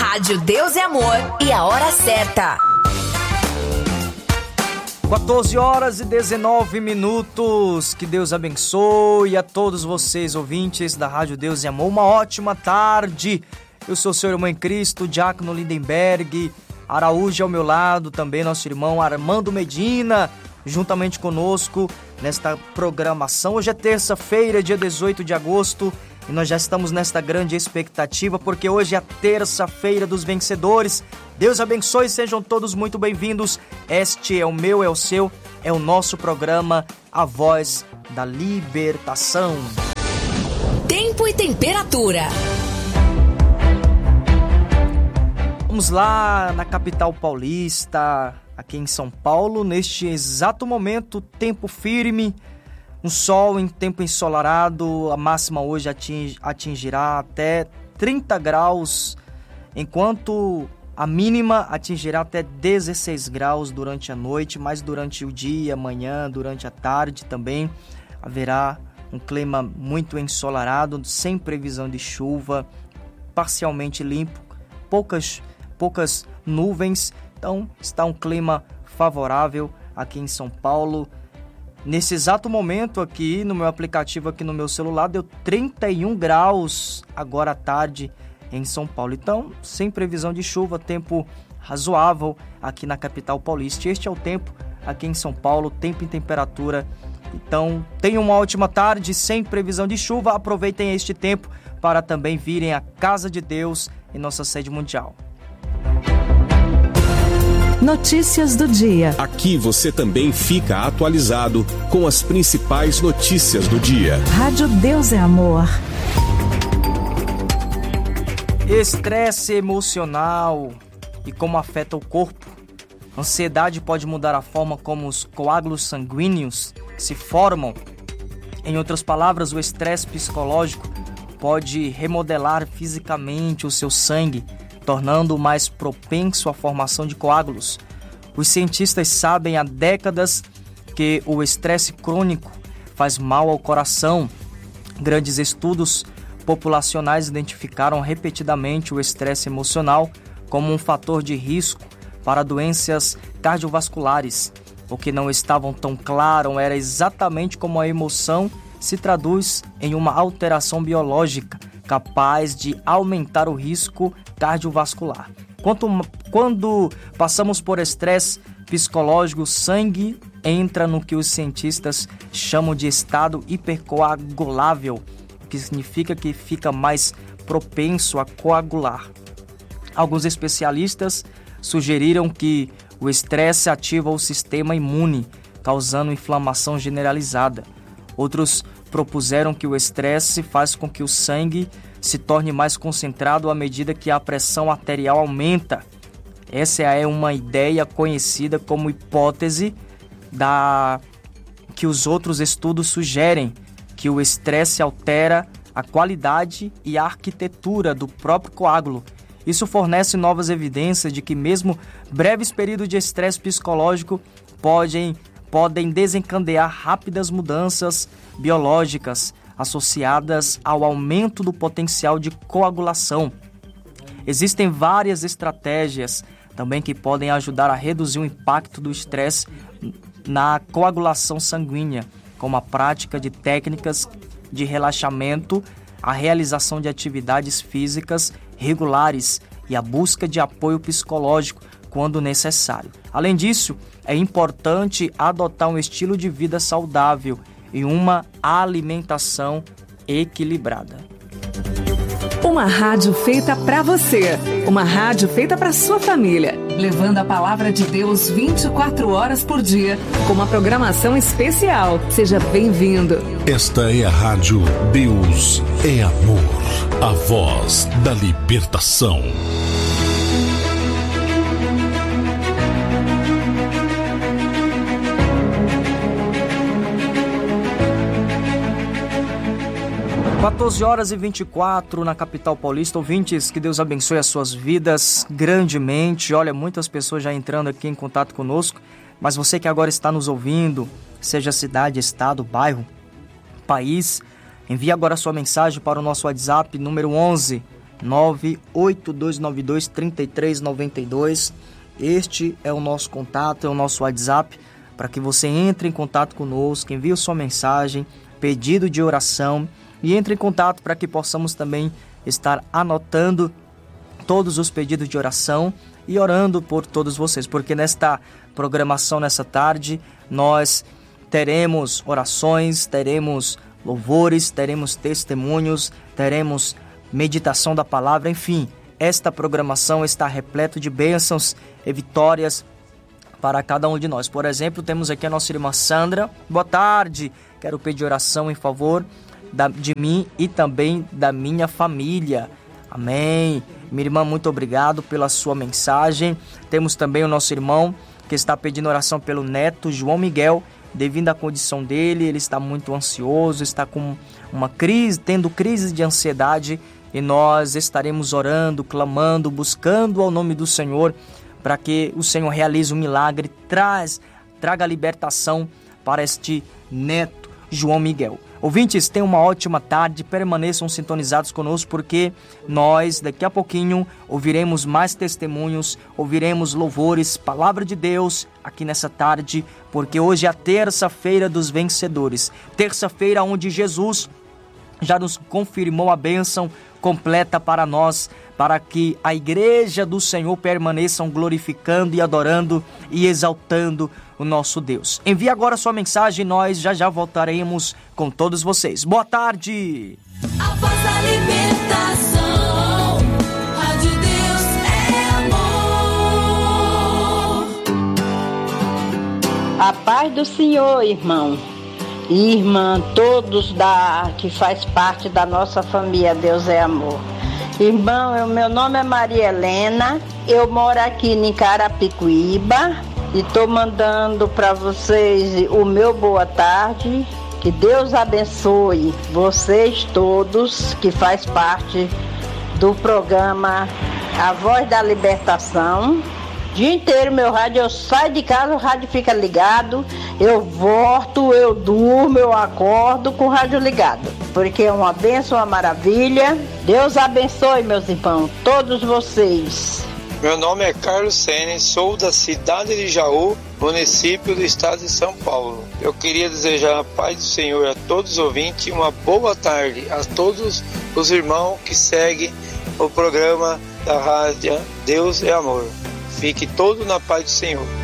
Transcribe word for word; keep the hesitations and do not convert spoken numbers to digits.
Rádio Deus é Amor e a hora certa. quatorze horas e dezenove minutos. Que Deus abençoe a todos vocês, ouvintes da Rádio Deus é Amor. Uma ótima tarde. Eu sou o seu irmão em Cristo, Diácono Lindenberg. Araújo ao meu lado, também nosso irmão Armando Medina, juntamente conosco nesta programação. Hoje é terça-feira, dia dezoito de agosto, e nós já estamos nesta grande expectativa, porque hoje é a terça-feira dos vencedores. Deus abençoe, sejam todos muito bem-vindos. Este é o meu, é o seu, é o nosso programa, A Voz da Libertação. Tempo e temperatura. Vamos lá na capital paulista, aqui em São Paulo, neste exato momento, tempo firme, um sol em tempo ensolarado. A máxima hoje ating, atingirá até trinta graus, enquanto a mínima atingirá até dezesseis graus durante a noite, mas durante o dia, amanhã, durante a tarde também haverá um clima muito ensolarado, sem previsão de chuva, parcialmente limpo, poucas, poucas nuvens. Então está um clima favorável aqui em São Paulo. Nesse exato momento aqui no meu aplicativo, aqui no meu celular, deu trinta e um graus agora à tarde em São Paulo. Então, sem previsão de chuva, tempo razoável aqui na capital paulista. Este é o tempo aqui em São Paulo, tempo e temperatura. Então, tenham uma ótima tarde, sem previsão de chuva. Aproveitem este tempo para também virem à Casa de Deus em nossa sede mundial. Notícias do dia. Aqui você também fica atualizado com as principais notícias do dia. Rádio Deus é Amor. Estresse emocional e como afeta o corpo. Ansiedade pode mudar a forma como os coágulos sanguíneos se formam. Em outras palavras, o estresse psicológico pode remodelar fisicamente o seu sangue, tornando-o mais propenso à formação de coágulos. Os cientistas sabem há décadas que o estresse crônico faz mal ao coração. Grandes estudos populacionais identificaram repetidamente o estresse emocional como um fator de risco para doenças cardiovasculares. O que não estavam tão claro era exatamente como a emoção se traduz em uma alteração biológica capaz de aumentar o risco cardiovascular. Quanto, quando passamos por estresse psicológico, o sangue entra no que os cientistas chamam de estado hipercoagulável, o que significa que fica mais propenso a coagular. Alguns especialistas sugeriram que o estresse ativa o sistema imune, causando inflamação generalizada. Outros propuseram que o estresse faz com que o sangue se torne mais concentrado à medida que a pressão arterial aumenta. Essa é uma ideia conhecida como hipótese da que os outros estudos sugerem, que o estresse altera a qualidade e a arquitetura do próprio coágulo. Isso fornece novas evidências de que mesmo breves períodos de estresse psicológico podem podem desencadear rápidas mudanças biológicas associadas ao aumento do potencial de coagulação. Existem várias estratégias também que podem ajudar a reduzir o impacto do estresse na coagulação sanguínea, como a prática de técnicas de relaxamento, a realização de atividades físicas regulares e a busca de apoio psicológico quando necessário. Além disso, é importante adotar um estilo de vida saudável e uma alimentação equilibrada. Uma rádio feita para você. Uma rádio feita para sua família. Levando a palavra de Deus vinte e quatro horas por dia, com uma programação especial. Seja bem-vindo. Esta é a Rádio Deus é Amor. A voz da libertação. quatorze horas e vinte e quatro na capital paulista. Ouvintes, que Deus abençoe as suas vidas grandemente. Olha, muitas pessoas já entrando aqui em contato conosco, mas você que agora está nos ouvindo, seja cidade, estado, bairro, país, envie agora sua mensagem para o nosso WhatsApp número onze nove oito dois nove dois, três três nove dois. Este é o nosso contato, é o nosso WhatsApp, para que você entre em contato conosco, envie sua mensagem, pedido de oração e entre em contato para que possamos também estar anotando todos os pedidos de oração e orando por todos vocês, porque nesta programação, nessa tarde, nós teremos orações, teremos louvores, teremos testemunhos, teremos meditação da palavra, enfim, esta programação está repleta de bênçãos e vitórias para cada um de nós. Por exemplo, temos aqui a nossa irmã Sandra. Boa tarde, quero pedir oração em favor da, de mim e também da minha família. Amém. Minha irmã, muito obrigado pela sua mensagem. Temos também o nosso irmão que está pedindo oração pelo neto João Miguel, devido à condição dele. Ele está muito ansioso, está com uma crise, tendo crise de ansiedade, e nós estaremos orando, clamando, buscando ao nome do Senhor, para que o Senhor realize um milagre, traz, traga libertação para este neto João Miguel. Ouvintes, tenham uma ótima tarde, permaneçam sintonizados conosco, porque nós daqui a pouquinho ouviremos mais testemunhos, ouviremos louvores, palavra de Deus aqui nessa tarde, porque hoje é a terça-feira dos vencedores, terça-feira onde Jesus já nos confirmou a bênção completa para nós, para que a igreja do Senhor permaneçam glorificando e adorando e exaltando o nosso Deus. Envie agora sua mensagem e nós já já voltaremos com todos vocês. Boa tarde! A voz da libertação, Rádio Deus é amor. A paz do Senhor, irmão e irmã, todos da, que faz parte da nossa família Deus é Amor. Irmão, o meu nome é Maria Helena, eu moro aqui em Carapicuíba e estou mandando para vocês o meu boa tarde. Que Deus abençoe vocês todos que faz parte do programa A Voz da Libertação. O dia inteiro meu rádio, eu saio de casa, o rádio fica ligado, eu volto, eu durmo, eu acordo com o rádio ligado, porque é uma bênção, uma maravilha. Deus abençoe, meus irmãos, todos vocês. Meu nome é Carlos Senes, sou da cidade de Jaú, município do estado de São Paulo. Eu queria desejar a paz do Senhor a todos os ouvintes e uma boa tarde a todos os irmãos que seguem o programa da Rádio Deus é Amor. Fique todo na paz do Senhor.